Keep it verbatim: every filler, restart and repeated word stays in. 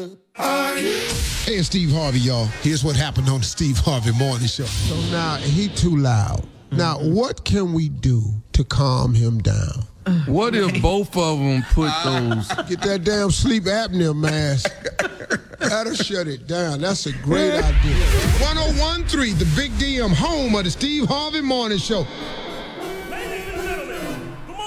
Hey, it's Steve Harvey, y'all. Here's what happened on the Steve Harvey Morning Show. So now he too loud. Mm-hmm. Now, what can we do to calm him down? What if both of them put those... Get that damn sleep apnea mask. That'll shut it down. That's a great idea. one oh one point three, the Big D M, home of the Steve Harvey Morning Show.